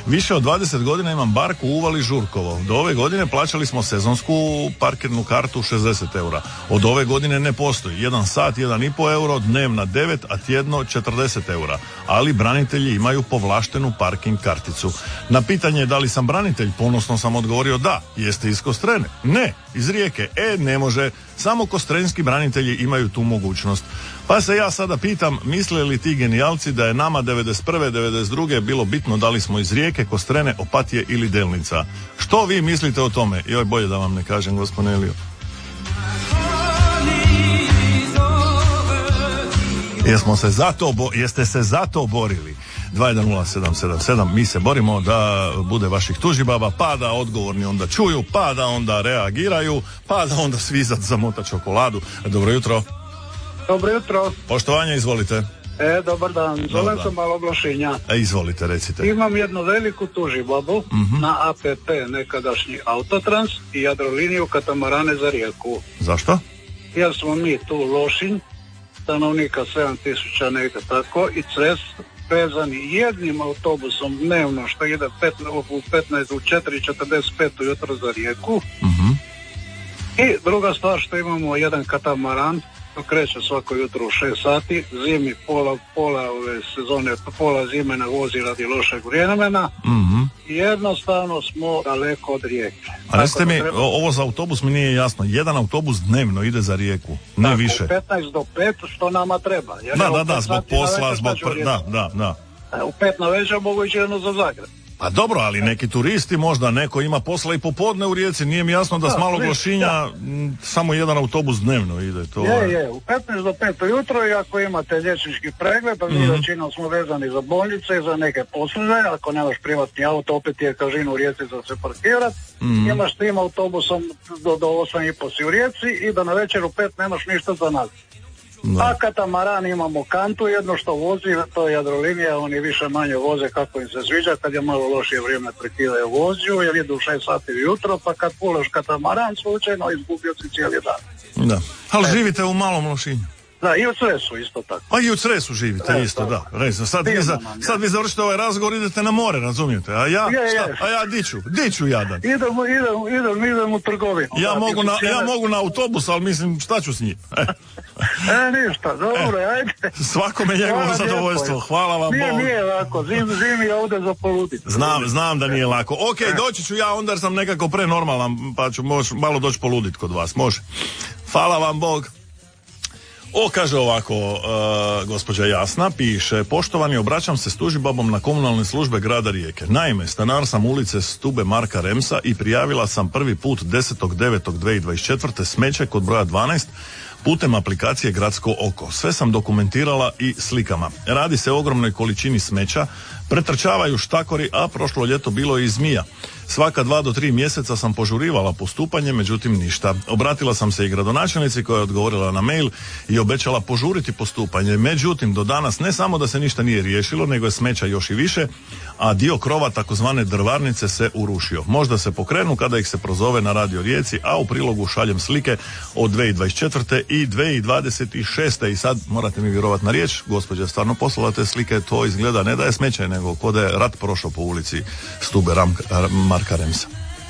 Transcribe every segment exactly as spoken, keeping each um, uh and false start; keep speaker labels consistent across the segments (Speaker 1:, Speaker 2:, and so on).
Speaker 1: Više od dvadeset godina imam barku u Uvali Žurkovo. Do ove godine plaćali smo sezonsku parkirnu kartu šezdeset eura. Od ove godine ne postoji. Jedan sat, jedan i po euro, dnevna devet, a tjedno četrdeset eura. Ali branitelji imaju povlaštenu parking karticu. Na pitanje da li sam branitelj, ponosno sam odgovorio da. Jeste iz Kostrene? Ne, iz Rijeke. E, ne može. Samo kostrenski branitelji imaju tu mogućnost. Pa se ja sada pitam, misle li ti genijalci da je nama devedeset prve devedeset druge bilo bitno da li smo iz Rijeke, Kostrene, Opatije ili Delnica? Što vi mislite o tome? Joj, bolje da vam ne kažem, gospodine Elio. Jesmo se za to, bo, jeste se za to borili? dva jedan nula sedam sedam sedam, mi se borimo da bude vaših tužibaba, pa da odgovorni onda čuju, pa da onda reagiraju, pa da onda svizat zamota čokoladu. Dobro jutro.
Speaker 2: Dobro jutro.
Speaker 1: Poštovanje, izvolite.
Speaker 2: E, dobar dan. Zovem se Malog Lošinja.
Speaker 1: E, izvolite, recite.
Speaker 2: Imam jednu veliku tužibabu uh-huh. na A P P, nekadašnji Autotrans i Jadroliniju Katamarane za Rijeku.
Speaker 1: Zašto?
Speaker 2: Jer smo mi tu Lošinj, stanovnika sedam tisuća negdje tako, i Cres vezani jednim autobusom dnevno što ide u petnaest u četiri četrdeset pet ujutro za Rijeku. Uh-huh. I druga stvar što imamo jedan katamaran kreće svako jutro u šest sati, zimi pola, pola ove sezone, pola zime ne vozi radi lošeg vremena. Mm-hmm. I jednostavno smo daleko od Rijeke.
Speaker 1: A recite mi, treba... ovo za autobus mi nije jasno. Jedan autobus dnevno ide za Rijeku, ne tako, više.
Speaker 2: petnaest do pet što nama treba. Jer
Speaker 1: da, da, da, zbog posla, zbog... Pr... Da, da, da.
Speaker 2: U pet na večer mogu ići jedno za Zagreb.
Speaker 1: Pa dobro, ali neki turisti, možda neko ima posla i popodne u Rijeci, nije mi jasno da, da s Malog Lošinja samo jedan autobus dnevno ide. To
Speaker 2: je, je, u petnaest do pet ujutro i ako imate liječnički pregled, a mi mm-hmm. većinom smo vezani za bolnice i za neke poslove, ako nemaš privatni auto, opet je kažin u Rijeci za se parkirat, mm-hmm. imaš tim autobusom do, do osam i po si u Rijeci i da na večer u pet nemaš ništa za nas. Da. A katamaran imamo kantu, jedno što vozi, to je Jadrolinija, oni više manje voze kako im se sviđa, kad je malo lošije vrijeme prekidaju voziju, jer idu u šest sati jutro, pa kad pulaš katamaran, slučajno izgubio si cijeli dan.
Speaker 1: Da, ali e. živite u Malom Lošinju.
Speaker 2: Da, i u Cresu isto tako.
Speaker 1: A i u Cresu živite e, isto, da. da. Sad, vi za, sad vi završite ovaj razgovor, idete na more, razumijete? A ja, je, šta? Je. A ja diću, diću jadan.
Speaker 2: Idemo, idemo, idemo, idemo u trgovinu.
Speaker 1: Ja, da, mogu na, ja mogu na autobus, ali mislim, šta ću s njim?
Speaker 2: E, e ništa, dobro, e. ajde.
Speaker 1: Svakome njegovo zadovoljstvo, hvala vam
Speaker 2: nije,
Speaker 1: Bog.
Speaker 2: Nije lako, zim, zim je ovdje za poluditi.
Speaker 1: Znam, znam da nije lako. Ok, e. doći ću ja, onda sam nekako prenormalan, pa ću mož, malo doći poluditi kod vas, može. Hvala vam Bog. O, kaže ovako, uh, gospođa Jasna, piše, poštovani, obraćam se s tužibabom na komunalne službe grada Rijeke. Naime, stanar sam ulice Stube Marka Remsa i prijavila sam prvi put desetog devetog dvije tisuće dvadeset četvrte smeće kod broja dvanaest putem aplikacije Gradsko oko. Sve sam dokumentirala i slikama. Radi se o ogromnoj količini smeća, pretrčavaju štakori, a prošlo ljeto bilo je i zmija. Svaka dva do tri mjeseca sam požurivala postupanje, međutim ništa. Obratila sam se i gradonačelnici koja je odgovorila na mail i obećala požuriti postupanje. Međutim, do danas ne samo da se ništa nije riješilo, nego je smeća još i više, a dio krova takozvane drvarnice se urušio. Možda se pokrenu kada ih se prozove na Radio Rijeci, a u prilogu šaljem slike od dvije tisuće dvadeset četvrte i dvije tisuće dvadeset šeste. I sad morate mi vjerovati na riječ, gospođa stvarno poslala te slike, to izgleda ne da je smeće, nego kod je rat prošao po ulici Stube Ram, Marka Remsa.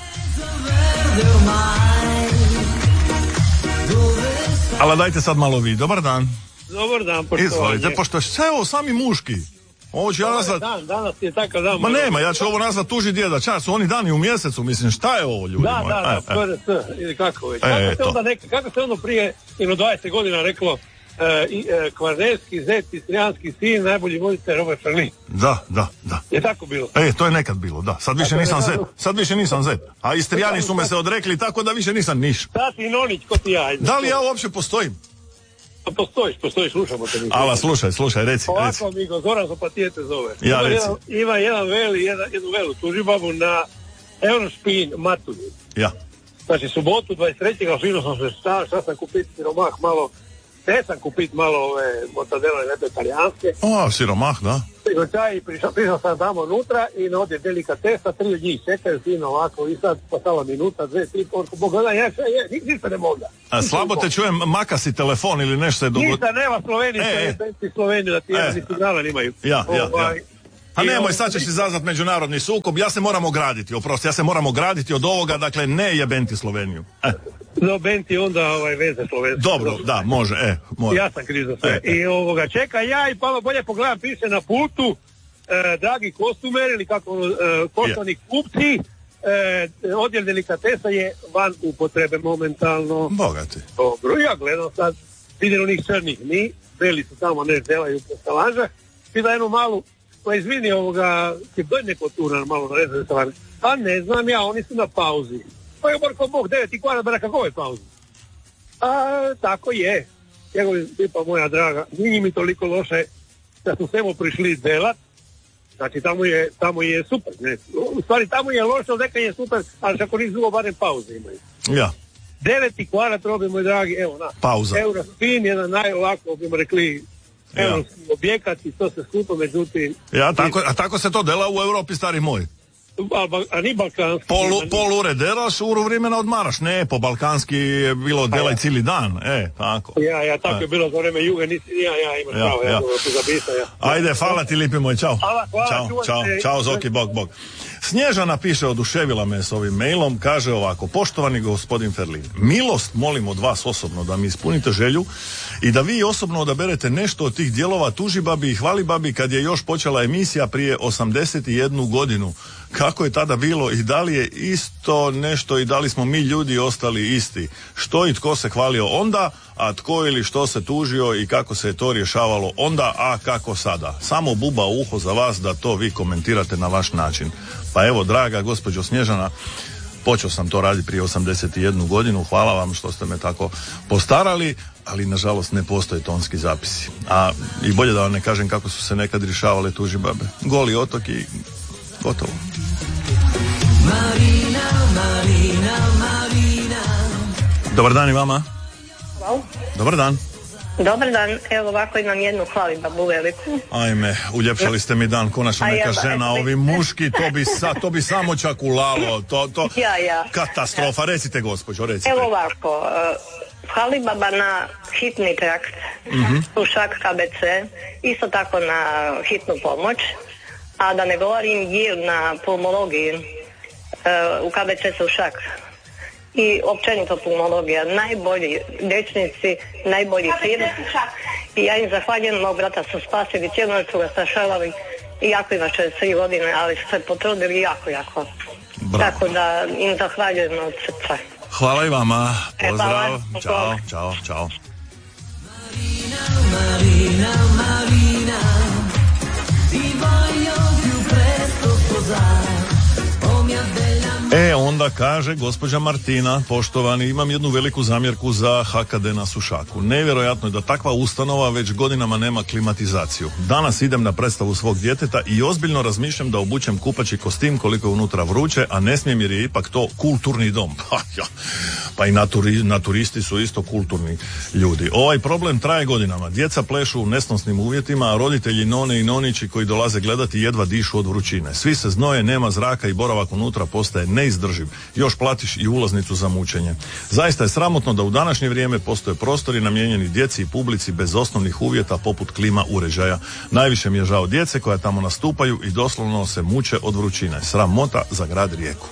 Speaker 1: Ali dajte sad malo vi. Dobar dan.
Speaker 2: Dobar dan, poštovanje.
Speaker 1: Izvolite, pošto sve ovo sami muški. Ovo ću ja nazvat...
Speaker 2: Dan, danas je takav dan.
Speaker 1: Ma nema, ja ću ovo nazvat tuži djeda. Čar su oni dani u mjesecu, mislim, šta je ovo, ljudi
Speaker 2: da,
Speaker 1: moji?
Speaker 2: Da, da, da, P R S, ili kako već. Kako, e, se onda neka, kako se ono prije, jedno dvadeset godina reklo, E, i, e, kvarnerski zet, istrijanski sin, najbolji voditelj Robert Ferlin.
Speaker 1: Da, da, da.
Speaker 2: Je tako bilo?
Speaker 1: E, to je nekad bilo, da. Sad više nisam zet. Sad više nisam zet. A istrijani su me se odrekli tako da više nisam niš.
Speaker 2: Sad ti Nonić, ko ti ja.
Speaker 1: Da li ja uopće postojim?
Speaker 2: Pa postojiš, postojiš, slušamo te.
Speaker 1: Ala, slušaj, slušaj, reci,
Speaker 2: ovako,
Speaker 1: reci.
Speaker 2: Ovako, amigo, Zoran Zapatijete zove.
Speaker 1: Ja,
Speaker 2: ima
Speaker 1: reci.
Speaker 2: Jedan, ima jedan veli, jedan, jednu velu tužibabu na Eurospin Matulju.
Speaker 1: Ja.
Speaker 2: Znači, subotu dvadeset trećeg fino sam se šta, šta sam kupiti siromah malo, ne sam kupiti malo ove mortadele neke italijanske.
Speaker 1: O, siromah, da.
Speaker 2: Nego čaj, prišao, prišao sam tamo unutra i na ovdje delikatesa, tri od njih čekaju fino ovako i sad postala minuta, dve, tri, porku, Bog, gledaj, ja sve je, ništa ne mogu.
Speaker 1: A slabo te čujem, makasi telefon ili nešto se dogodi.
Speaker 2: Ništa nema Sloveniji, e, e. Sloveniju da ti jedan e. signala nimaju.
Speaker 1: Ja, ja,
Speaker 2: ovaj,
Speaker 1: ja. A nemoj, sad ćeš izazvat međunarodni sukob, ja se moram ograditi, oprosti, ja se moram ograditi od ovoga, dakle ne jebenti Sloveniju. E.
Speaker 3: No, Benti onda ovaj, veze Slovenije.
Speaker 1: Dobro, da, može, e, može.
Speaker 3: Ja sam kriv za sve. E, I ovoga, čekaj ja i malo bolje pogledam, piše na putu, e, dragi kostumer ili kako, e, kostovni kupci, e, odjel delikatesa je van upotrebe momentalno.
Speaker 1: Bogati.
Speaker 3: Dobro, ja gledam sad, vidim onih crnih, mi, beli su tamo, ne delaju po stalažah, ti da jednu malu, pa izvini ovoga, ti doj neko tu na malo na rezerve stvari. Pa ne znam ja, oni su na pauzi. Pa je Borko Bog, devet i kvara, bera kako je pauza? A, tako je. Njegovi, pa moja draga, nije mi toliko loše da su svemo prišli delat. Znači, tamo je, tamo je super. Ne? U stvari, tamo je loše, ali neka je super, ali ako nisu dugo, barem pauze imaju.
Speaker 1: Ja.
Speaker 3: Devet i kvara, robi, moj dragi, evo na.
Speaker 1: Pauza.
Speaker 3: Eurospin, jedan najovako, bimo rekli, europski ja. objekat i to se skupo, međutim...
Speaker 1: Ja, tako, a tako se to dela u Europi, stari moj.
Speaker 3: A, a ni balkanski.
Speaker 1: Pol, pol ure delaš, uru vremena odmaraš. Ne, po balkanski je bilo delaj ja. cijeli dan. E, tako.
Speaker 3: Ja, ja, tako e. je bilo za vreme juga, nisi, ja, ja, imaš ja, pravo, ja, ja. Zabisa, ja.
Speaker 1: Ajde, hvala ti lipi moj, čao.
Speaker 3: Hvala, hvala.
Speaker 1: Čao, čao, čao, Zoki, bog, bog. Snježana piše, oduševila me s ovim mailom, kaže ovako: poštovani gospodin Ferlin, milost molim od vas osobno da mi ispunite želju i da vi osobno odaberete nešto od tih dijelova Tužibabi i Hvalibabi kad je još počela emisija prije osamdeset jednu godinu. Kako je tada bilo i da li je isto nešto i da li smo mi ljudi ostali isti? Što i tko se hvalio onda, a tko ili što se tužio i kako se je to rješavalo onda, a kako sada? Samo buba uho za vas da to vi komentirate na vaš način. Pa evo, draga gospođo Snježana, počeo sam to raditi prije osamdeset jednu godinu, hvala vam što ste me tako postarali, ali nažalost ne postoje tonski zapisi. A i bolje da vam ne kažem kako su se nekad rješavale Tužibabe. Goli otok i gotovo. Marina, Marina, Marina. Dobar dan i vama.
Speaker 4: Hvala.
Speaker 1: Dobar dan.
Speaker 4: Dobar dan, evo ovako imam jednu Hvalibabu veliku.
Speaker 1: Ajme, uljepšali ste mi dan, konačno neka ja, žena, ba, ovi muški, to bi, sa, to bi samo čak ulalo, to, to,
Speaker 4: ja, ja.
Speaker 1: katastrofa, ja. Recite gospođo, recite.
Speaker 4: Evo ovako, uh, Hvalibaba na hitni trakt, mm-hmm. Sušak K B C, isto tako na hitnu pomoć, a da ne govorim Gir na pulmologiji, uh, u K B C Sušak. I općenito pulmologija, najbolji liječnici, najbolji tim. I ja im zahvaljujem, mog brata su spasili, cijelo su ga strašavali, iako ima četrdeset tri godine, ali su se potrudili jako, jako. Bravo. Tako da im zahvaljujem od srca.
Speaker 1: Hvala i vama, pozdrav,
Speaker 4: e,
Speaker 1: čao, čao, čao.
Speaker 5: Marina, Marina, Marina, ti voglio più presto sposare.
Speaker 1: E, onda kaže gospođa Martina, poštovani, imam jednu veliku zamjerku za H K D na Sušaku. Nevjerojatno je da takva ustanova već godinama nema klimatizaciju. Danas idem na predstavu svog djeteta i ozbiljno razmišljam da obučem kupaći kostim koliko je unutra vruće, a ne smijem jer je ipak to kulturni dom. Pa, ja. Pa i na, turi, na turisti su isto kulturni ljudi. Ovaj problem traje godinama. Djeca plešu u nesnosnim uvjetima, a roditelji none i nonići koji dolaze gledati jedva dišu od vrućine. Svi se znoje, nema zraka i boravak unutra postaje neizdrživ. Još platiš i ulaznicu za mučenje. Zaista je sramotno da u današnje vrijeme postoje prostori namijenjeni djeci i publici bez osnovnih uvjeta poput klima uređaja. Najviše mi je žao djece koja tamo nastupaju i doslovno se muče od vrućine. Sramota za grad Rijeku.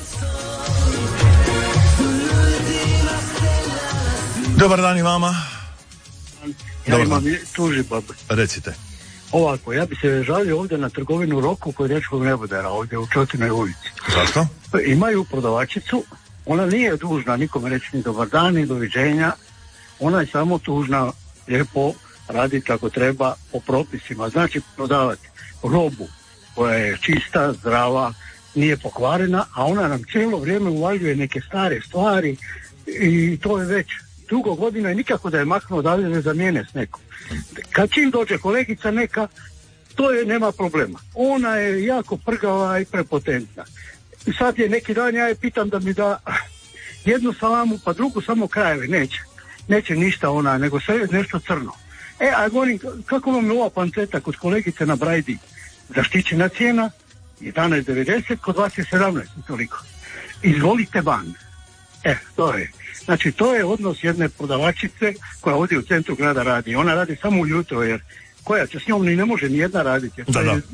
Speaker 1: Dobar dan i vama.
Speaker 2: Ja Dobar imam Tužibabu.
Speaker 1: Recite.
Speaker 2: Ovako, ja bi se žalio ovdje na trgovinu Roku kod Riječkog nebodera, ovdje u Čotinoj ulici.
Speaker 1: Zašto?
Speaker 2: Imaju prodavačicu, ona nije dužna nikome reći ni dobar dan, ni doviđenja, ona je samo tužna lijepo raditi kako treba po propisima, znači prodavati robu koja je čista, zdrava, nije pokvarena, a ona nam cijelo vrijeme uvaljuje neke stare stvari i to je već dugo godina i nikako da je maknuo dalje ne zamijene s nekom. Kad čim dođe kolegica neka, to je, nema problema. Ona je jako prgava i prepotentna. I sad je neki dan, ja je pitam da mi da jednu salamu, pa drugu samo krajeve, neće. Neće ništa ona, nego sve nešto crno. E, a govorim, kako vam je ova panceta kod kolegice na Brajdi? Zaštićena cijena, jedanaest devedeset, kod vas je sedamnaest i toliko. Izvolite van. E, to je. Znači, to je odnos jedne prodavačice koja ovdje u centru grada radi. Ona radi samo ujutro, jer koja će s njom ni ne može ni jedna raditi.
Speaker 1: Da, da.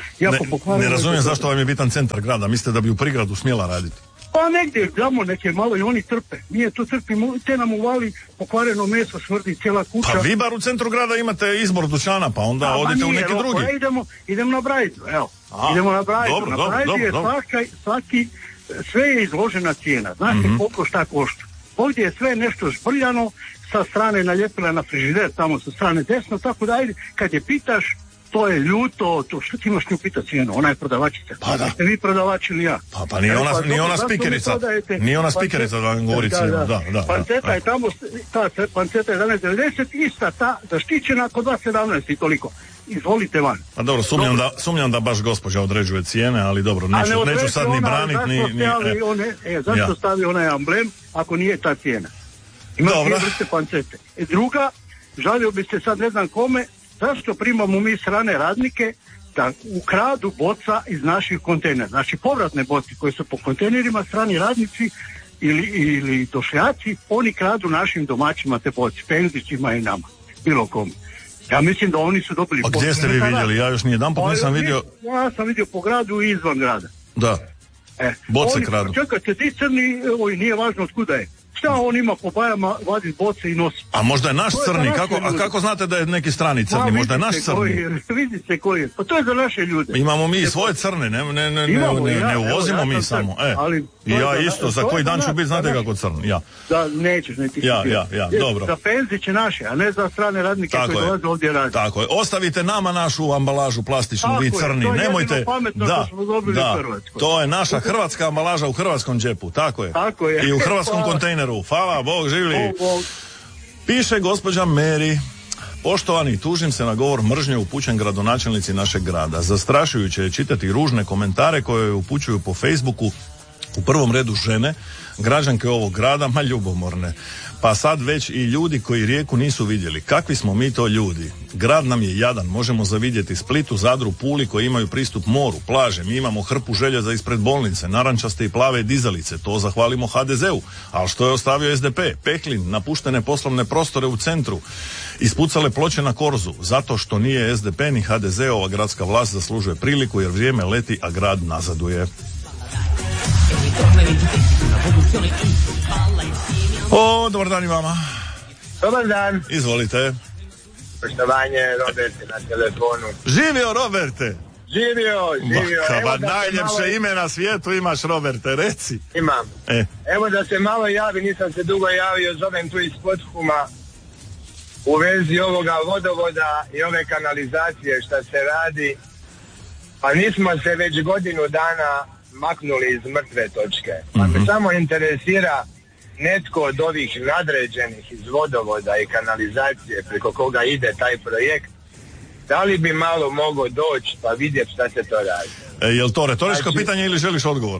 Speaker 2: jako
Speaker 1: Ne,
Speaker 2: pokvareno.
Speaker 1: ne razumijem zašto vam je bitan centar grada, mislite da bi u prigradu smjela raditi?
Speaker 2: Pa negdje, damo neke malo i oni trpe. Nije tu trpimo, te nam uvali pokvareno meso, smrdi cijela kuća.
Speaker 1: Pa vi bar u centru grada imate izbor dućana, pa onda
Speaker 2: A,
Speaker 1: odite u neki
Speaker 2: Roko,
Speaker 1: drugi.
Speaker 2: e, idemo, idemo na Brajdu, evo.
Speaker 1: A,
Speaker 2: idemo na Brajdu.
Speaker 1: dobro,
Speaker 2: na
Speaker 1: dobro,
Speaker 2: Brajdu
Speaker 1: dobro,
Speaker 2: je
Speaker 1: dobro.
Speaker 2: svaki, svaki, sve je izložena cijena. Znate
Speaker 1: Mhm.
Speaker 2: koliko šta košta. Ovdje je sve nešto zbrljano, sa strane naljepila na frižider, tamo sa strane desno, tako da ajde, kad je pitaš, to je ljuto, to što ti imaš nju pitati cijenu, ona je prodavačica.
Speaker 1: Pa da.
Speaker 2: Ste vi prodavač ili ja?
Speaker 1: Pa, pa nije
Speaker 2: E,
Speaker 1: ona,
Speaker 2: pa,
Speaker 1: nije
Speaker 2: dobro,
Speaker 1: ona
Speaker 2: zašto mi
Speaker 1: spikerica,
Speaker 2: prodajete?
Speaker 1: nije ona
Speaker 2: Panceta-
Speaker 1: spikerica da vam govori cijenu, da, da, da.
Speaker 2: Panceta je tamo, ta panceta jedanaest devedeset, ista ta zaštićena kod dva sedamnaest i toliko. Izvolite van.
Speaker 1: Pa dobro, sumnjam da, sumnjam da baš gospođa određuje cijene, ali dobro, neću, neću sad ni branit, ni...
Speaker 2: Zašto,
Speaker 1: ni
Speaker 2: stavi one, e, zašto
Speaker 1: ja.
Speaker 2: stavi onaj emblem ako nije ta cijena? Ima
Speaker 1: Dobro.
Speaker 2: dvije vrste pancete. E, druga, žalio bi se sad ne znam kome, zašto primamo mi strane radnike da ukradu boca iz naših kontejnera. Znači povratne boce koje su po kontejnerima, strani radnici ili, ili došljaci, oni kradu našim domaćima te boce, penzićima i nama, bilo kome. Ja mislim da oni su dobili...
Speaker 1: A gdje ste vi
Speaker 2: posao.
Speaker 1: vidjeli? Ja još nijedan put
Speaker 2: Pa,
Speaker 1: nisam vidio...
Speaker 2: Ja sam vidio po gradu i izvan grada.
Speaker 1: Da,
Speaker 2: E,
Speaker 1: boce
Speaker 2: oni,
Speaker 1: kradu.
Speaker 2: Čekajte, ti crni, oj, nije važno od kuda je. Šta on ima po bajama, vadi boce i nosi?
Speaker 1: A možda je naš
Speaker 2: To je za
Speaker 1: crni,
Speaker 2: naše
Speaker 1: kako, a
Speaker 2: ljude.
Speaker 1: kako znate da je neki strani crni?
Speaker 2: Ma,
Speaker 1: Možda je naš
Speaker 2: vidite koji
Speaker 1: crni.
Speaker 2: je, vidi se koji je. Pa to je za naše ljude.
Speaker 1: Imamo mi i svoje crne, ne, ne, ne, ne,
Speaker 2: Imamo,
Speaker 1: ne,
Speaker 2: ja,
Speaker 1: ne
Speaker 2: evo,
Speaker 1: uvozimo
Speaker 2: ja
Speaker 1: mi
Speaker 2: sam
Speaker 1: samo.
Speaker 2: crn,
Speaker 1: E.
Speaker 2: ali to
Speaker 1: I
Speaker 2: je
Speaker 1: ja
Speaker 2: za-
Speaker 1: isto, za
Speaker 2: to je
Speaker 1: koji
Speaker 2: za
Speaker 1: dan ću
Speaker 2: nas,
Speaker 1: biti, znate
Speaker 2: za nas.
Speaker 1: kako crn, ja.
Speaker 2: Da, nećeš, ne ti si
Speaker 1: Ja,
Speaker 2: bio.
Speaker 1: ja, ja,
Speaker 2: Je,
Speaker 1: dobro.
Speaker 2: Za penziće naše, a ne za strane radnike
Speaker 1: Tako
Speaker 2: koji
Speaker 1: je.
Speaker 2: dolaze ovdje raditi.
Speaker 1: Tako je. Ostavite nama našu ambalažu plastičnu,
Speaker 2: Tako
Speaker 1: vi
Speaker 2: je,
Speaker 1: crni.
Speaker 2: to je
Speaker 1: Nemojte.
Speaker 2: jedino pametno
Speaker 1: Da,
Speaker 2: što smo dobili
Speaker 1: da.
Speaker 2: u Hrvatskoj.
Speaker 1: To je naša hrvatska ambalaža u hrvatskom džepu. Tako je.
Speaker 2: Tako je.
Speaker 1: I u hrvatskom
Speaker 2: Hvala.
Speaker 1: kontejneru. Hvala, Bog živli.
Speaker 2: Bog, Bog.
Speaker 1: Piše gospođa Mary. Poštovani, tužim se na govor mržnje upućen gradonačelnici našeg grada. Zastrašujuće je čitati ružne komentare koje joj upućuju po Facebooku, u prvom redu žene, građanke ovog grada, ma ljubomorne. Pa sad već i ljudi koji Rijeku nisu vidjeli. Kakvi smo mi to ljudi? Grad nam je jadan, možemo zavidjeti Splitu, Zadru, Puli koji imaju pristup moru, plaže. Mi imamo hrpu željeza ispred bolnice, narančaste i plave dizalice, to zahvalimo ha de zeu. Ali što je ostavio es de pe? Pehlin, napuštene poslovne prostore u centru, ispucale ploče na Korzu, zato što nije es de pe ni ha de ze, ova gradska vlast zaslužuje priliku jer vrijeme leti, a grad nazaduje. O, dobar dan i vama.
Speaker 3: Dobar dan,
Speaker 1: Izvolite.
Speaker 3: poštovanje, Robert je na telefonu.
Speaker 1: Živio, Roberte!
Speaker 3: Živio, živio.
Speaker 1: Ma,
Speaker 3: Evo
Speaker 1: ba,
Speaker 3: da se
Speaker 1: najljepše
Speaker 3: malo-
Speaker 1: ime na svijetu imaš, Roberte, reci.
Speaker 3: Imam.
Speaker 1: E,
Speaker 3: Evo da se malo javi, nisam se dugo javio, zovem tu iz Pothuma u vezi ovoga vodovoda i ove kanalizacije šta se radi. Pa nismo se već godinu dana maknuli iz mrtve točke. Pa me samo interesira netko od ovih nadređenih iz vodovoda i kanalizacije preko koga ide taj projekt, da li bi malo mogao doći pa vidjeti šta se to radi.
Speaker 1: e, je li to retoričko
Speaker 3: Znači-
Speaker 1: pitanje ili želiš odgovor?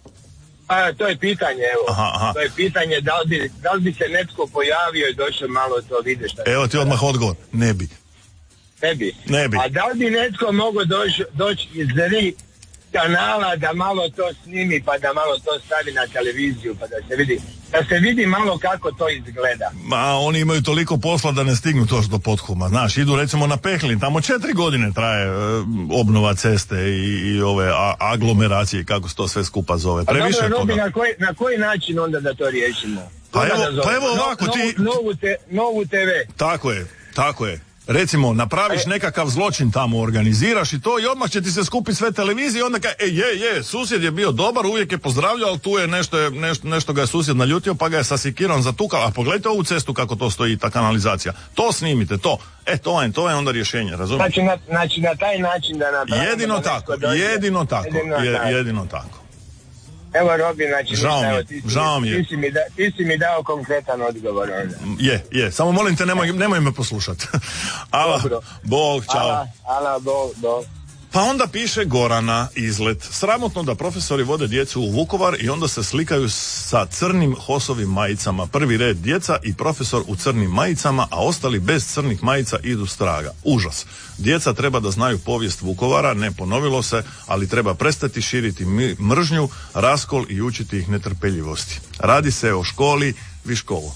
Speaker 3: A, to je pitanje, evo.
Speaker 1: Aha, aha.
Speaker 3: To je pitanje da li, bi, da li bi se netko pojavio i došao malo to vidjeti šta
Speaker 1: Evo
Speaker 3: se
Speaker 1: ti
Speaker 3: to
Speaker 1: odmah
Speaker 3: radi.
Speaker 1: odgovor. Ne bi.
Speaker 3: Ne bi.
Speaker 1: Ne bi.
Speaker 3: A da li bi netko mogao doći doći iz ri kanala da malo to snimi pa da malo to stavi na televiziju pa da se vidi da se vidi malo kako to izgleda.
Speaker 1: Ma, oni imaju toliko posla da ne stignu to do Pothuma. Znaš, idu recimo na Pehlin, tamo četiri godine traje e, obnova ceste i, i ove a, aglomeracije, kako se to sve skupa zove.
Speaker 3: Pa
Speaker 1: Previše
Speaker 3: dobro,
Speaker 1: je
Speaker 3: Robi,
Speaker 1: toga.
Speaker 3: na koji, na koji način onda da to riješimo?
Speaker 1: Pa
Speaker 3: Koga
Speaker 1: evo-
Speaker 3: da zovemo?
Speaker 1: pa evo
Speaker 3: No-
Speaker 1: ovako, ti-
Speaker 3: novu, novu, te, novu te ve.
Speaker 1: Tako je, tako je. Recimo, napraviš nekakav zločin tamo, organiziraš i to i odmah će ti se skupiti sve televizije i onda kaj, e, je, je, susjed je bio dobar, uvijek je pozdravljao, ali tu je nešto, je, nešto, nešto ga je susjed naljutio pa ga je sa sikirom zatukao. A pogledajte ovu cestu kako to stoji, ta kanalizacija. To snimite, to. E, to je, to je onda rješenje, razumiješ?
Speaker 3: Znači na, znači na taj način da napravimo.
Speaker 1: Jedino
Speaker 3: da netko
Speaker 1: tako,
Speaker 3: dođe.
Speaker 1: jedino tako,
Speaker 3: Jedino
Speaker 1: je,
Speaker 3: tako.
Speaker 1: jedino tako.
Speaker 3: Evo Robi, znači
Speaker 1: Žao
Speaker 3: ništa,
Speaker 1: mi je,
Speaker 3: evo, ti, si,
Speaker 1: žao mi je.
Speaker 3: ti, si mi da, ti si mi dao konkretan odgovor onda.
Speaker 1: Je, je, samo molim te, nemoj, nemoj me poslušati. Ala,
Speaker 3: Dobro.
Speaker 1: Bog, čao.
Speaker 3: Ala, ala, do, do.
Speaker 1: Pa onda piše Gorana izlet. Sramotno da profesori vode djecu u Vukovar i onda se slikaju sa crnim hosovim majicama. Prvi red djeca i profesor u crnim majicama, a ostali bez crnih majica idu straga. Užas. Djeca treba da znaju povijest Vukovara, ne ponovilo se, ali treba prestati širiti mi- mržnju, raskol i učiti ih netrpeljivosti. Radi se o školi Viškovo.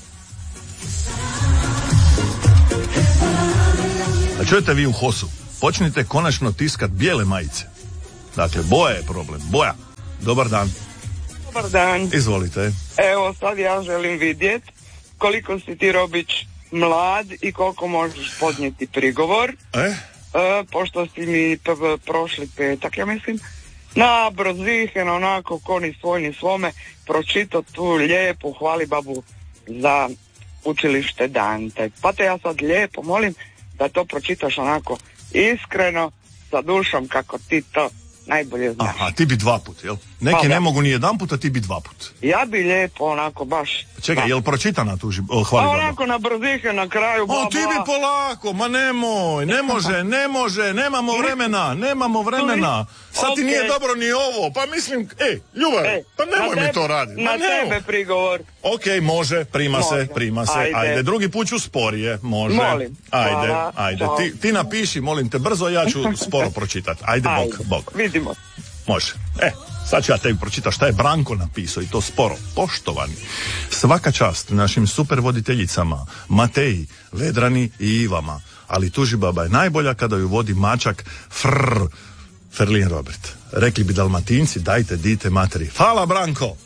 Speaker 1: A čujete vi u hosu? Počnite konačno tiskat bijele majice. Dakle, boja je problem. Boja. Dobar dan.
Speaker 6: Dobar dan.
Speaker 1: Izvolite.
Speaker 6: Evo, sad ja želim vidjeti koliko si ti, Robić, mlad i koliko možeš podnijeti prigovor.
Speaker 1: E?
Speaker 6: E, pošto si mi p- prošli petak, ja mislim, na brzihen, onako, ko ni svoj ni svome, pročitao tu lijepu hvalibabu za učilište Dante. Pa te ja sad lijepo molim da to pročitaš onako iskreno, sa dušom, kako ti to najbolje znaš.
Speaker 1: Aha, ti bi dva put, jel? Neki
Speaker 6: Pa,
Speaker 1: ne
Speaker 6: da.
Speaker 1: mogu ni jedan put, a ti bi dva put.
Speaker 6: Ja bi lijepo onako baš...
Speaker 1: Čekaj,
Speaker 6: da.
Speaker 1: jel pročitana tu ži- o,
Speaker 6: Pa
Speaker 1: hvali baba?
Speaker 6: onako na brzihe na kraju, bla,
Speaker 1: O, ti bi
Speaker 6: bla.
Speaker 1: polako, ma nemoj, ne može, ne može, nemamo vremena, nemamo vremena. Sad ti
Speaker 6: Ok.
Speaker 1: nije dobro ni ovo, pa mislim, ej, Ljubav,
Speaker 6: E,
Speaker 1: pa nemoj
Speaker 6: na
Speaker 1: mi
Speaker 6: tebe-
Speaker 1: to raditi.
Speaker 6: Na
Speaker 1: Ma nemoj.
Speaker 6: tebe prigovor.
Speaker 1: Ok, može, prima se,
Speaker 6: Može.
Speaker 1: prima se, ajde.
Speaker 6: Ajde.
Speaker 1: drugi put ću sporije, može.
Speaker 6: Molim.
Speaker 1: Ajde,
Speaker 6: Hvala.
Speaker 1: ajde,
Speaker 6: Ćao.
Speaker 1: ti, ti napiši, molim te, brzo, ja ću sporo pročitati. Ajde,
Speaker 6: Ajde,
Speaker 1: bok, bok.
Speaker 6: vidimo.
Speaker 1: Može. E, sad ću ja tebi pročitati šta je Branko napisao i to sporo. Poštovani, svaka čast našim super voditeljicama, Mateji, Vedrani i Ivama, ali Tužibaba je najbolja kada ju vodi mačak Frr, Ferlin Robert. Rekli bi Dalmatinci, dajte dite materi. Hvala, Branko!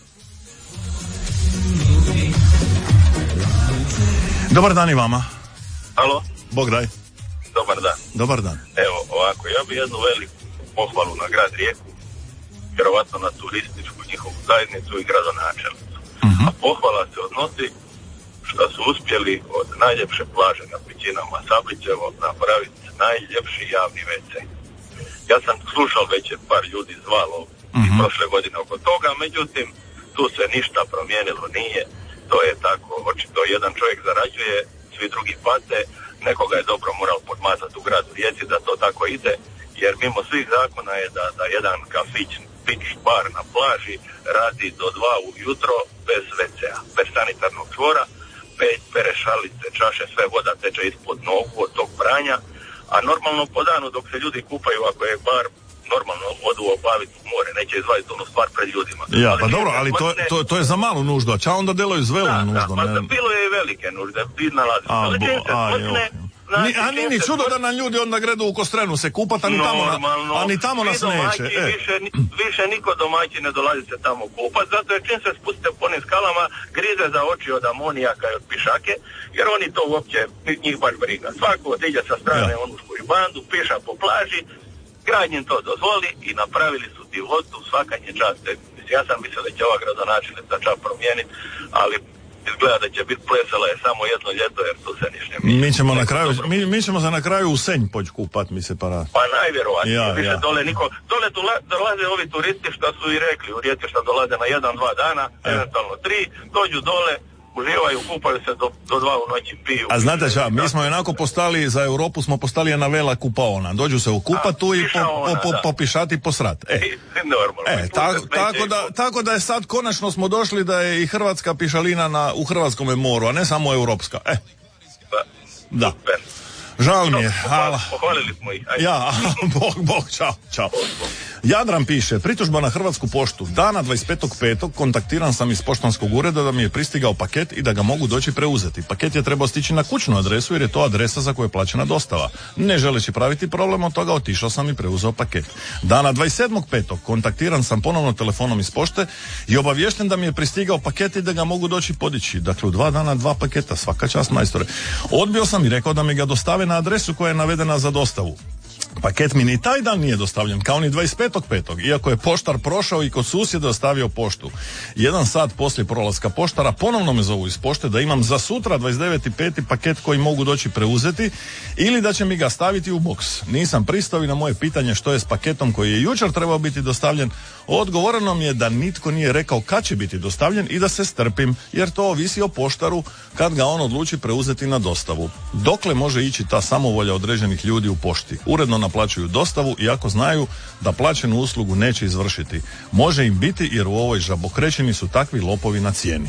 Speaker 1: Dobar dan i vama.
Speaker 7: Alo,
Speaker 1: Bog daj.
Speaker 7: dobar dan.
Speaker 1: Dobar dan.
Speaker 7: Evo, ovako, ja bi jednu veliku pohvalu na grad Rijeku, vjerovatno na turističku njihovu zajednicu i gradonačelnicu.
Speaker 1: Mhm.
Speaker 7: A pohvala se odnosi što su uspjeli od najljepše plaže na Pićinama Sablićevo napraviti najljepši javni ve ce. Ja sam slušao već je par ljudi zvalo i prošle godine oko toga, međutim, tu se ništa promijenilo nije. To je tako, očito jedan čovjek zarađuje, svi drugi pate, nekoga je dobro moral podmazati u gradu Rijeci da to tako ide, jer mimo svih zakona je da, da jedan kafić, pić, bar na plaži radi do dva ujutro bez ve ce-a, bez sanitarnog čvora, pe- pere šalice, čaše, sve voda teče ispod nogu od tog pranja, a normalno po danu dok se ljudi kupaju, ako je bar normalno vodu obaviti u more, neće izvaditi onu stvar pred ljudima.
Speaker 1: Ja, pa
Speaker 7: nije
Speaker 1: dobro,
Speaker 7: se
Speaker 1: ali to,
Speaker 7: smrtne-
Speaker 1: to, to je za malu nuždu, a ča onda delaju z velu
Speaker 7: da,
Speaker 1: nuždom?
Speaker 7: da, pa
Speaker 1: ne?
Speaker 7: bilo je i velike nužde, ti nalazi.
Speaker 1: A,
Speaker 7: Ali
Speaker 1: bo,
Speaker 7: čim se
Speaker 1: aj,
Speaker 7: smrtne,
Speaker 1: jo.
Speaker 7: znači,
Speaker 1: Ni, a nije
Speaker 7: čim
Speaker 1: ni
Speaker 7: se
Speaker 1: čudo da
Speaker 7: smrtne-
Speaker 1: nam ljudi onda gredu u Kostrenu se kupat, a ni tamo, na,
Speaker 7: Normalno,
Speaker 1: a ni tamo nas
Speaker 7: svi domaći
Speaker 1: neće. E.
Speaker 7: Više, više niko domaći ne dolazi se tamo kupat, zato jer čim se spustite po onim skalama, grize za oči od amonijaka i od pišake, jer oni to uopće, njih baš briga. Svako odiđe sa strane
Speaker 1: Ja.
Speaker 7: onu svoju bandu, piša po plaži, grad im to dozvoli i napravili su divotu, svaka nje čast. Mislim, ja sam mislio da će ova gradonačelnica čak promijeniti, ali izgleda da će biti plesala je samo jedno ljeto, jer tu se niš ne mijenja.
Speaker 1: Mi ćemo na kraju,
Speaker 7: Dobro.
Speaker 1: mi, mi ćemo se na kraju u Senj poći kupat, mi se para.
Speaker 7: Pa najvjerovatnije,
Speaker 1: Ja,
Speaker 7: više
Speaker 1: ja.
Speaker 7: dole niko, dole dola- dolaze ovi turisti što su i rekli, u Rijeci što dolaze na jedan, dva dana,
Speaker 1: E.
Speaker 7: eventualno tri, dođu dole, uživaju, kupaju se do, do dva u noći, piju.
Speaker 1: A znate šta, mi smo onako postali, za Europu smo postali jedna vela kupaona. Dođu se okupat
Speaker 7: A,
Speaker 1: tu i po,
Speaker 7: pišaona,
Speaker 1: po, po,
Speaker 7: da.
Speaker 1: popišati i posrat. E.
Speaker 7: Normalno.
Speaker 1: E,
Speaker 7: I tu
Speaker 1: tako,
Speaker 7: se smeće
Speaker 1: tako,
Speaker 7: i
Speaker 1: da,
Speaker 7: po-
Speaker 1: tako da je sad konačno smo došli da je i hrvatska pišalina na, u hrvatskome moru, a ne samo europska. E,
Speaker 7: Da.
Speaker 1: da.
Speaker 7: Super.
Speaker 1: Žao mi je,
Speaker 7: Pohval-
Speaker 1: hvala.
Speaker 7: Pohvalili smo ih. Ajde.
Speaker 1: Ja, bog, bog, čao, čao. Jadran piše, pritužba na Hrvatsku poštu. Dana dvadeset petog petog kontaktiran sam iz poštanskog ureda da mi je pristigao paket i da ga mogu doći preuzeti. Paket je trebao stići na kućnu adresu jer je to adresa za koju je plaćena dostava. Ne želeći praviti problem od toga, otišao sam i preuzeo paket. Dana dvadeset sedmog petog kontaktiran sam ponovno telefonom iz pošte i obaviješten da mi je pristigao paket i da ga mogu doći podići. Dakle, u dva dana dva paketa, svaka čast majstore. Odbio sam i rekao da mi ga dostave na adresu koja je navedena za dostavu. Paket mi ni taj dan nije dostavljen, kao ni dvadeset petog petog iako je poštar prošao i kod susjeda ostavio poštu. Jedan sat poslije prolaska poštara ponovno me zovu iz pošte da imam za sutra dvadeset deveti peti paket koji mogu doći preuzeti ili da će mi ga staviti u boks. Nisam pristao i na moje pitanje što je s paketom koji je jučer trebao biti dostavljen, odgovoreno mi je da nitko nije rekao kad će biti dostavljen i da se strpim, jer to ovisi o poštaru kad ga on odluči preuzeti na dostavu. Dokle može ići ta samovolja određenih ljudi u pošti? Uredno naplaćuju dostavu iako znaju da plaćenu uslugu neće izvršiti. Može im biti jer u ovoj žabokrećini su takvi lopovi na cijeni.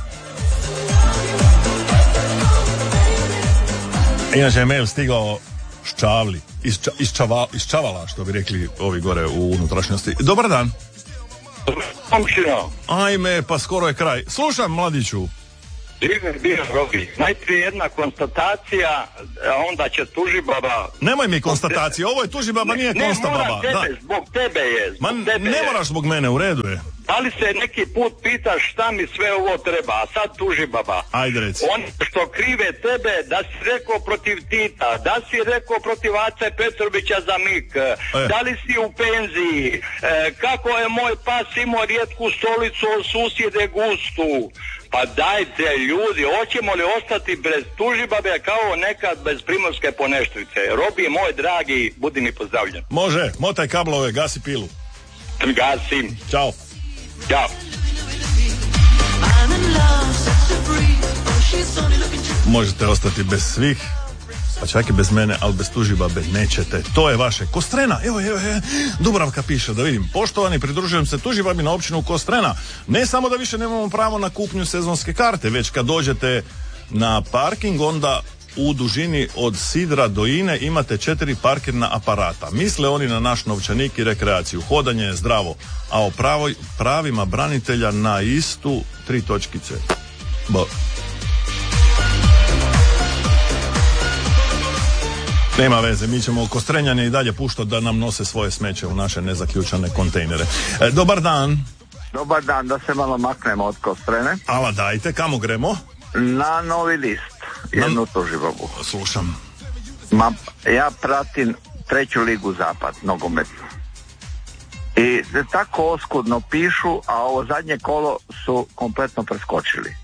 Speaker 1: Inače je mail stigao ščavli, iz, ča, iz, čava, iz čavala, što bi rekli ovi gore u unutrašnjosti. Dobar dan. Ajme, pa skoro je kraj. Slušam, mladiću.
Speaker 7: Divne bio Robi. Najprije jedna konstatacija, a onda će tužibaba...
Speaker 1: Nemoj mi konstatacije, ovo je tužibaba, nije
Speaker 7: ne,
Speaker 1: konstababa.
Speaker 7: Ne, mora tebe, zbog tebe je. Zbog
Speaker 1: Ma
Speaker 7: tebe
Speaker 1: ne
Speaker 7: je.
Speaker 1: moraš zbog mene, u redu je.
Speaker 7: Da li se neki put pitaš šta mi sve ovo treba, a sad tužibaba?
Speaker 1: Ajde reci.
Speaker 7: Oni što krive tebe, da si rekao protiv Tita, da si rekao protiv Ace Petrovića za Mik,
Speaker 1: e.
Speaker 7: da li si u penziji, e, kako je moj pas imao rijetku stolicu od susjede Gustu. Pa dajte ljudi, hoćemo li ostati bez tužibabe kao nekad bez primorske poneštrice? Robi moj dragi, budi mi pozdravljen.
Speaker 1: Može, motaj kablove, gasi pilu.
Speaker 7: Gasim.
Speaker 1: Ćao.
Speaker 7: Ćao.
Speaker 1: Možete ostati bez svih, pa čak i bez mene, ali bez tužibabe nećete. To je vaše. Kostrena, evo, evo, evo, Dubravka piše, da vidim. Poštovani, pridružujem se tužibabi na općinu Kostrena. Ne samo da više nemamo pravo na kupnju sezonske karte, već kad dođete na parking, onda u dužini od Sidra do Ine imate četiri parkirna aparata. Misle oni na naš novčanik i rekreaciju. Hodanje je zdravo, a o pravoj, pravima branitelja na istu tri točkice. Bo. Nema veze, mi ćemo Kostrenjane i dalje puštati da nam nose svoje smeće u naše nezaključane kontejnere. E, dobar dan.
Speaker 8: Dobar dan, da se malo maknemo od Kostrene.
Speaker 1: Ala dajte, kamo gremo?
Speaker 8: Na Novi list, jednu
Speaker 1: Na...
Speaker 8: tužibabu.
Speaker 1: Slušam.
Speaker 8: Ma, ja pratim treću ligu Zapad, nogometnu. I tako oskudno pišu, a ovo zadnje kolo su kompletno preskočili.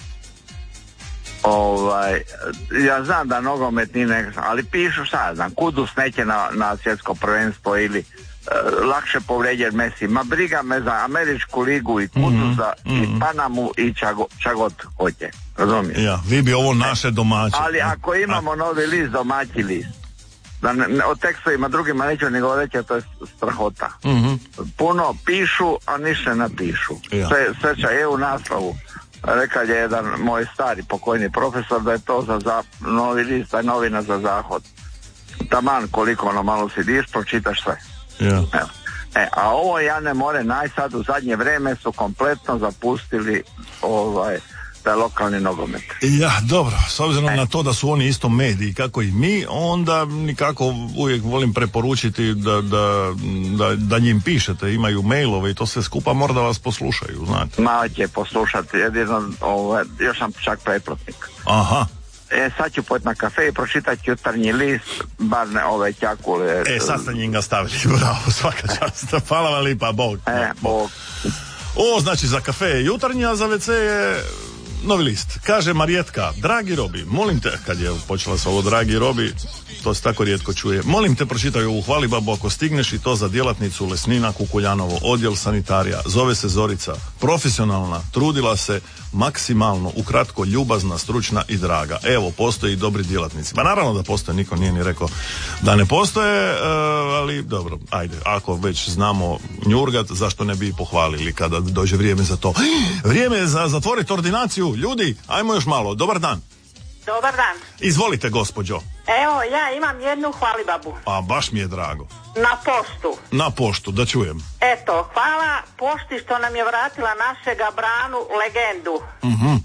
Speaker 8: Ovaj, ja znam da nogomet nije nekako, ali pišu šta ja znam, Kudus neće na, na svjetsko prvenstvo ili uh, lakše povrijeđen Messi. Ma briga me za Američku ligu i Kudusa mm-hmm. i Panamu i čago, čagot hoće. Razumiješ?
Speaker 1: Ja, vi bi ovo naše domaće.
Speaker 8: Ali ako imamo a... novi list, domaći list, da ne, ne, o tekstovima drugima neću ni govoriti, a to je strahota. Mm-hmm. Puno pišu, a ništa ne napišu. Ja. Sve, sveća je u naslovu. Rekao je jedan moj stari pokojni profesor da je to za, za novi list, a novina za zahod. Taman koliko ono malo sidiš, pročitaš sve.
Speaker 1: Yeah.
Speaker 8: Evo. E, a ovo Jane More naj sad u zadnje vrijeme su kompletno zapustili ovaj taj lokalni nogomet.
Speaker 1: Ja, dobro, s obzirom e. na to da su oni isto mediji kako i mi, onda nikako uvijek volim preporučiti da, da, da, da njim pišete, imaju mailove i to sve skupa, možda vas poslušaju, znate.
Speaker 8: Ma će poslušati, jedino, ovaj, još sam čak pretplatnik.
Speaker 1: Aha.
Speaker 8: E, sad ću pojeti na kafe i pročitati jutarnji list, bar ne ove ćakule.
Speaker 1: E, sad ste njim ga stavili, bravo, svaka čast. Hvala vam lipa, Bog.
Speaker 8: E, Bog.
Speaker 1: O, znači za kafe je jutarnji, a za ve ce je Novi list. Kaže Marijetka, dragi Robi, molim te, kad je počela sa ovo dragi Robi, to se tako rijetko čuje, molim te pročitaj ovu hvalibabu ako stigneš i to za djelatnicu Lesnina Kukuljanovo, odjel sanitarija, zove se Zorica, profesionalna, trudila se maksimalno, ukratko ljubazna, stručna i draga. Evo, postoje i dobri djelatnici. Pa naravno da postoje, niko nije ni rekao da ne postoje, uh, ali dobro, ajde, ako već znamo njurgat, zašto ne bi pohvalili kada dođe vrijeme za to. Vrijeme je za zatvoriti ordinaciju. Ljudi, ajmo još malo. Dobar dan.
Speaker 9: Dobar dan.
Speaker 1: Izvolite, gospođo.
Speaker 9: Evo, ja imam jednu hvalibabu.
Speaker 1: A baš mi je drago.
Speaker 9: Na poštu.
Speaker 1: Na poštu, da čujem.
Speaker 9: Eto, hvala pošti što nam je vratila našega Branu legendu.
Speaker 1: Mhm.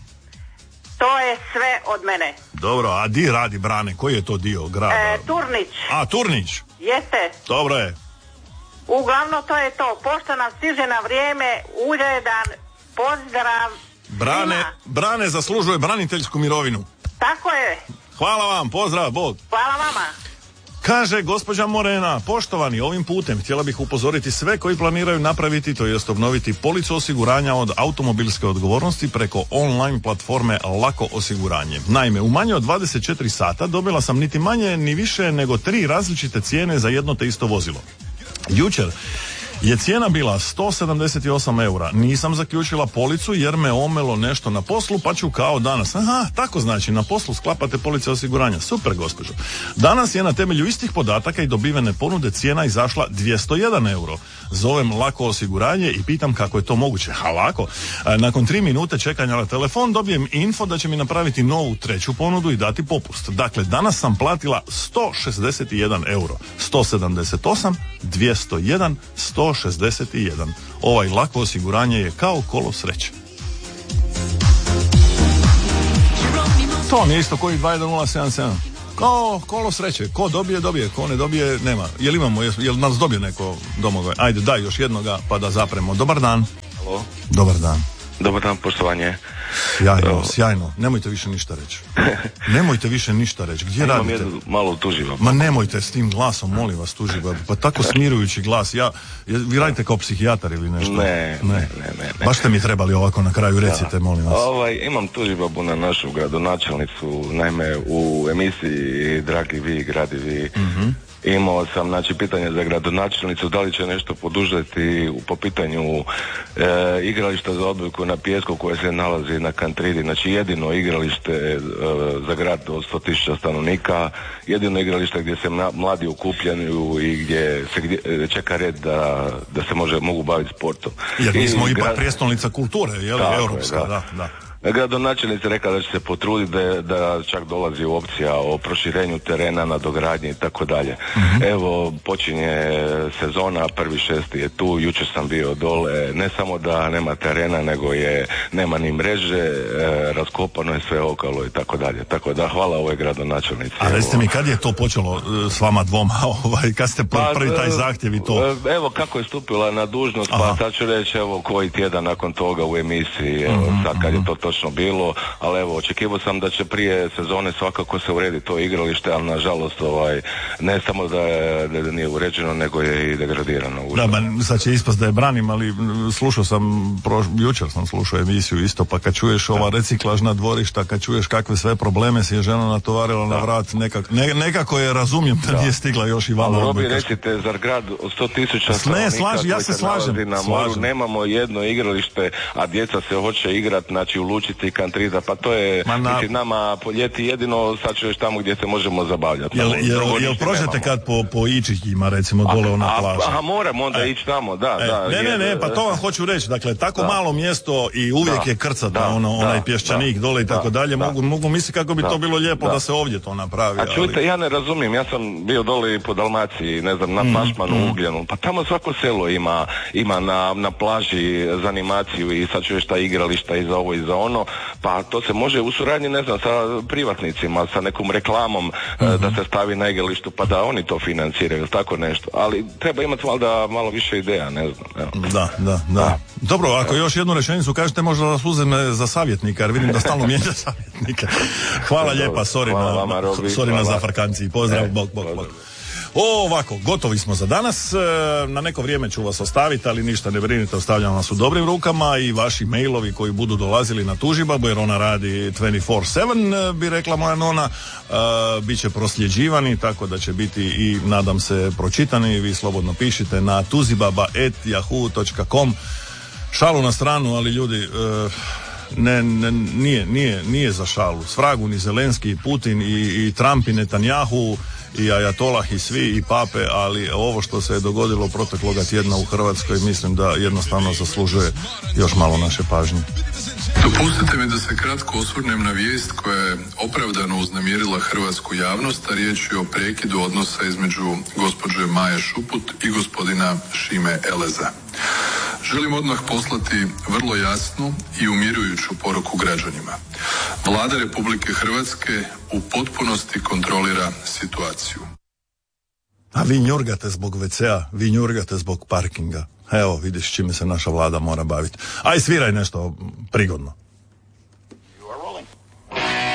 Speaker 9: To je sve od mene.
Speaker 1: Dobro, a di radi Brane? Koji je to dio grada?
Speaker 9: E, Turnić.
Speaker 1: A, Turnić?
Speaker 9: Jeste.
Speaker 1: Dobro je.
Speaker 9: Uglavnom to je to. Pošta nam stiže na vrijeme, uredan, pozdrav.
Speaker 1: Brane, svima. Brane zaslužuje braniteljsku mirovinu.
Speaker 9: Tako je.
Speaker 1: Hvala vam, pozdrav, Bog.
Speaker 9: Hvala vama.
Speaker 1: Kaže gospođa Morena, poštovani, ovim putem htjela bih upozoriti sve koji planiraju napraviti, to jest obnoviti policu osiguranja od automobilske odgovornosti preko online platforme Lako osiguranje. Naime, u manje od dvadeset četiri sata dobila sam niti manje ni više nego tri različite cijene za jedno te isto vozilo. Jučer je cijena bila sto sedamdeset osam eura. Nisam zaključila policu jer me omelo nešto na poslu, pa ću kao danas. Aha, tako znači, na poslu sklapate police osiguranja. Super, gospođo. Danas je na temelju istih podataka i dobivene ponude cijena izašla dvjesto jedan euro. Zovem Lako osiguranje i pitam kako je to moguće. Ha, lako. Nakon tri minute čekanja na telefon dobijem info da će mi napraviti novu treću ponudu i dati popust. Dakle, danas sam platila sto šezdeset jedan euro. sto sedamdeset osam, dvjesto jedan, sto šezdeset jedan. Ovaj Lako osiguranje je kao kolo sreće. To vam je isto koji dva jedan nula sedam sedam. Kao kolo sreće, ko dobije, dobije, ko ne dobije, nema. Jel imamo, jel nas dobije neko Domagoj? Ajde, daj još jednoga pa da zapremo. Dobar dan.
Speaker 10: Halo.
Speaker 1: Dobar dan.
Speaker 10: Dobar dan, poštovanje.
Speaker 1: Sjajno, sjajno. Nemojte više ništa reći. Nemojte više ništa reći. Gdje
Speaker 10: Imam
Speaker 1: radite?
Speaker 10: jednu malo tuživa.
Speaker 1: Ma nemojte s tim glasom, molim vas, tuživa. Pa tako smirujući glas. Ja, vi radite kao psihijatar ili nešto?
Speaker 10: Ne, ne, ne, ne. ne.
Speaker 1: Baš ste mi trebali ovako na kraju, recite, molim vas.
Speaker 10: Ovaj, imam tužibabu na našu gradonačelnicu, naime u emisiji Dragi vi, gradi vi. Mm-hmm. Imao sam, znači, pitanje za gradonačelnicu, da li će nešto poduzeti po pitanju e, igrališta za odbojku na pijesku koje se nalazi na Kantridi, znači jedino igralište e, za grad od sto tisuća stanovnika, jedino igralište gdje se mladi okupljaju i gdje se gdje, čeka red da, da se može, mogu baviti sportom.
Speaker 1: Jer mi smo
Speaker 10: I
Speaker 1: ipak
Speaker 10: grad...
Speaker 1: prijestolnica kulture, je li, europska,
Speaker 10: je, da.
Speaker 1: da, da.
Speaker 10: Gradonačelnica rekla da će se potruditi da, da čak dolazi opcija o proširenju terena, nadogradnji i tako dalje. Evo, počinje sezona, prvi šesti je tu, jučer sam bio dole, ne samo da nema terena, nego je, nema ni mreže, e, raskopano je sve okolo i tako dalje. Tako da hvala ovoj gradonačelnici.
Speaker 1: A recite mi, kad je to počelo s vama dvoma, ovaj, kad ste
Speaker 10: pa,
Speaker 1: prvi taj zahtjev i to?
Speaker 10: Evo kako je stupila na dužnost, Aha. pa sad ću reći, evo, koji tjedan nakon toga u emisiji, evo, mm-hmm. sad kad je to točno bilo, ali evo, očekivao sam da će prije sezone svakako se uredi to igralište, ali nažalost, ovaj, ne samo da, je, da nije uređeno, nego je i degradirano.
Speaker 1: Da, ba, sad će ispast da je branim, ali slušao sam, proš, jučer sam slušao emisiju isto, pa kad čuješ ova reciklažna dvorišta, kad čuješ kakve sve probleme si je žena natovarila da. na vrat, nekak, ne, nekako je razumijem da, da nije stigla još i vama.
Speaker 10: Ali Robi, recite, zar grad od sto tisuća
Speaker 1: ne, slaži, ja se slažem.
Speaker 10: Na moru, nemamo jedno igralište, a djeca se hoće igrat, znači u Lučici, Kantrida, pa to je na... mislim, nama po ljeti jedino, sad ću još tamo gdje se možemo zabavljati.
Speaker 1: Jel, jel, jel prođete kad po, po Ičićima, recimo, dole a, ona plaža?
Speaker 10: A, a moram onda e. ići tamo, da,
Speaker 1: e.
Speaker 10: da.
Speaker 1: Ne, ne, ne, pa to vam hoću reći, dakle, tako da. malo mjesto i uvijek da. je krcata, da. ono, onaj da. pješčanik da. dole i tako da. dalje, da. mogu, mogu misliti kako bi da. to bilo lijepo da. da se ovdje to napravi.
Speaker 10: A čujte,
Speaker 1: ali...
Speaker 10: ja ne razumijem, ja sam bio dole po Dalmaciji, ne znam, na mm. Pašmanu, mm. Ugljenu, pa tamo svako selo ima, ima na, na plaži za animaciju i sad čuješ ta igrališta i za ovo i za ono, pa to se može u suradnji, ne znam, sa privatnicima, sa nekom reklamom mm-hmm. da se stavi na igralištu, pa da oni to financiraju, tako nešto. Ali treba imati valjda malo više ideja, ne znam. Evo.
Speaker 1: Da, da, da. Dobro, ako još jednu rečenicu kažete, možda vas uzem za savjetnika, jer vidim da stalno mijenja savjetnika. Hvala lijepa, sorry
Speaker 10: Hvala
Speaker 1: na,
Speaker 10: vama, Robi,
Speaker 1: sorry
Speaker 10: hvala.
Speaker 1: na zafrkanciji. Pozdrav, bok, bok, bok. O, ovako, gotovi smo za danas, na neko vrijeme ću vas ostaviti, ali ništa ne brinite, ostavljam vas u dobrim rukama i vaši mailovi koji budu dolazili na Tužibabu, jer ona radi dvadesete sedam, bi rekla moja nona, uh, bit će prosljeđivani, tako da će biti i, nadam se, pročitani. Vi slobodno pišite na tuzibaba at yahoo dot com. Šalu na stranu, ali ljudi... Uh, Ne, ne, nije, nije, nije za šalu. Svragu ni Zelenski, i Putin, i, i Trump, i Netanjahu, i Ajatolah, i svi, i pape, ali ovo što se je dogodilo protekloga tjedna u Hrvatskoj, mislim da jednostavno zaslužuje još malo naše pažnje.
Speaker 11: Dopustite mi da se kratko osvrnem na vijest koja je opravdano uznemirila hrvatsku javnost, a riječ je o prekidu odnosa između gospođe Maje Šuput i gospodina Šime Eleza. Želim odmah poslati vrlo jasnu i umirujuću poruku građanima. Vlada Republike Hrvatske u potpunosti kontrolira situaciju.
Speaker 1: A vi njurgate zbog ve ce a, vi njurgate zbog parkinga. Evo, vidiš čime se naša vlada mora baviti. Aj, sviraj nešto prigodno.